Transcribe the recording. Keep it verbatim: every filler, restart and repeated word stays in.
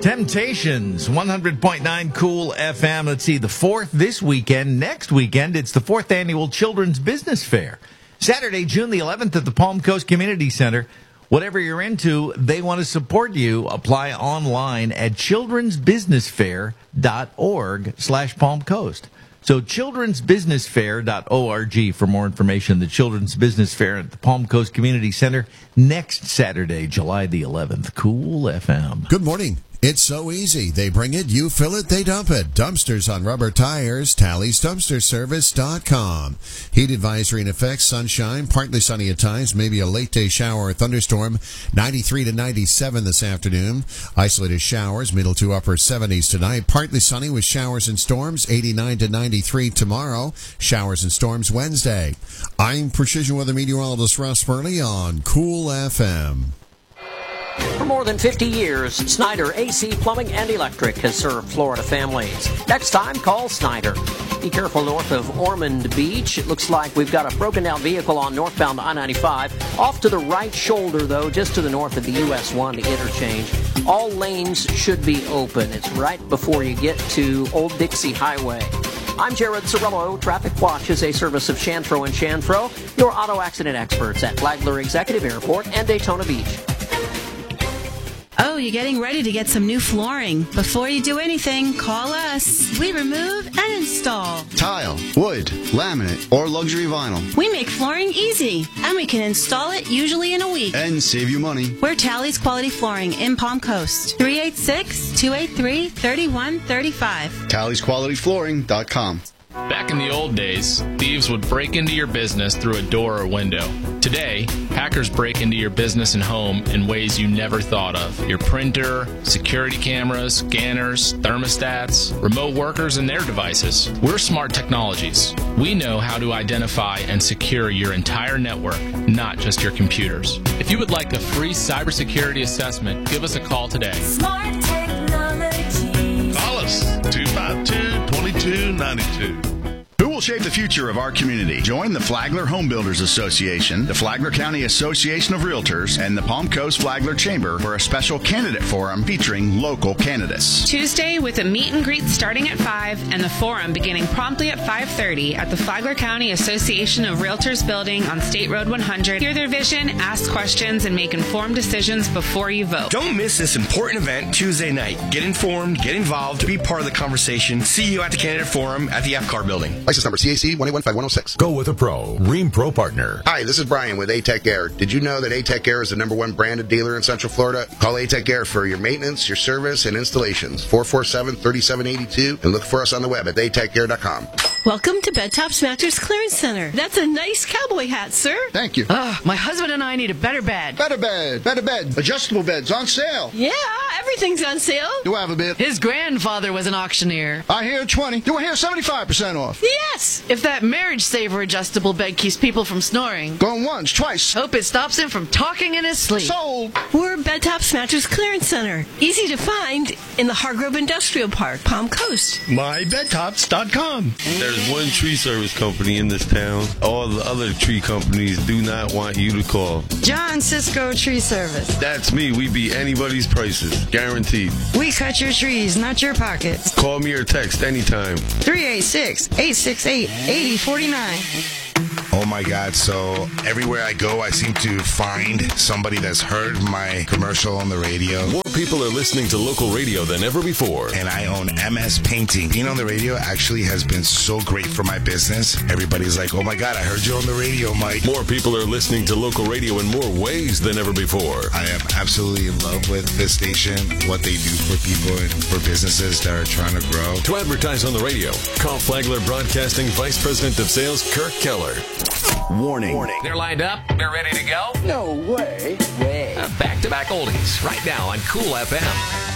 Temptations, one hundred point nine Cool F M. Let's see, the fourth this weekend. Next weekend, it's the fourth annual Children's Business Fair. Saturday, June the eleventh at the Palm Coast Community Center. Whatever you're into, they want to support you. Apply online at childrensbusinessfair.org slash Palm Coast. So childrensbusinessfair.org for more information. The Children's Business Fair at the Palm Coast Community Center next Saturday, July the eleventh. Cool F M. Good morning. It's so easy. They bring it, you fill it, they dump it. Dumpsters on rubber tires, Talley's Dumpster Service dot com. Heat advisory in effect, sunshine, partly sunny at times, maybe a late day shower or thunderstorm, ninety-three to ninety-seven this afternoon. Isolated showers, middle to upper seventies tonight. Partly sunny with showers and storms, eighty-nine to ninety-three tomorrow. Showers and storms Wednesday. I'm Precision Weather Meteorologist Russ Burnley on Cool F M. For more than fifty years, Snyder A C Plumbing and Electric has served Florida families. Next time, call Snyder. Be careful north of Ormond Beach. It looks like we've got a broken down vehicle on northbound I ninety-five. Off to the right shoulder, though, just to the north of the U S one, the interchange. All lanes should be open. It's right before you get to Old Dixie Highway. I'm Jared Cirillo. Traffic Watch is a service of Chanfro and Chanfro, your auto accident experts at Flagler Executive Airport and Daytona Beach. Oh, you're getting ready to get some new flooring. Before you do anything, call us. We remove and install tile, wood, laminate, or luxury vinyl. We make flooring easy, and we can install it usually in a week. And save you money. We're Talley's Quality Flooring in Palm Coast. three eight six, two eight three, three one three five. Talleys Quality Flooring dot com. Back in the old days, thieves would break into your business through a door or window. Today, hackers break into your business and home in ways you never thought of. Your printer, security cameras, scanners, thermostats, remote workers, and their devices. We're Smart Technologies. We know how to identify and secure your entire network, not just your computers. If you would like a free cybersecurity assessment, give us a call today. Smart Technologies. Call us, two five two, two two nine two. Who will shape the future of our community? Join the Flagler Home Builders Association, the Flagler County Association of Realtors, and the Palm Coast Flagler Chamber for a special candidate forum featuring local candidates. Tuesday with a meet and greet starting at five and the forum beginning promptly at five thirty at the Flagler County Association of Realtors building on State Road one hundred. Hear their vision, ask questions, and make informed decisions before you vote. Don't miss this important event Tuesday night. Get informed, get involved, be part of the conversation. See you at the candidate forum at the F C A R building. License number C A C one eight one five one oh six. Go with a pro. Ream Pro Partner. Hi, this is Brian with A-Tech Air. Did you know that A-Tech Air is the number one branded dealer in Central Florida? Call A-Tech Air for your maintenance, your service, and installations. four four seven, three seven eight two. And look for us on the web at a tech air dot com. Welcome to Bed Tops Mattress Clearance Center. That's a nice cowboy hat, sir. Thank you. Ugh, my husband and I need a better bed. Better bed. Better bed. Adjustable beds on sale. Yeah, everything's on sale. Do I have a bid? His grandfather was an auctioneer. I hear twenty. Do I hear seventy-five percent off? Yes. If that marriage saver adjustable bed keeps people from snoring. Going once, twice. Hope it stops him from talking in his sleep. Sold. We're Bed Tops Mattress Clearance Center. Easy to find in the Hargrove Industrial Park, Palm Coast. my bed tops dot com. There's one tree service company in this town. All the other tree companies do not want you to call. John Cisco Tree Service. That's me. We beat anybody's prices. Guaranteed. We cut your trees, not your pockets. Call me or text anytime. three eight six, eight six eight, eight zero four nine. Oh my God, so everywhere I go, I seem to find somebody that's heard my commercial on the radio. More people are listening to local radio than ever before. And I own M S Painting. Being on the radio actually has been so great for my business. Everybody's like, oh my God, I heard you on the radio, Mike. More people are listening to local radio in more ways than ever before. I am absolutely in love with this station, what they do for people and for businesses that are trying to grow. To advertise on the radio, call Flagler Broadcasting Vice President of Sales, Kirk Keller. Warning. Warning. They're lined up. They're ready to go. No way. Way. Uh, back-to-back oldies right now on Cool F M.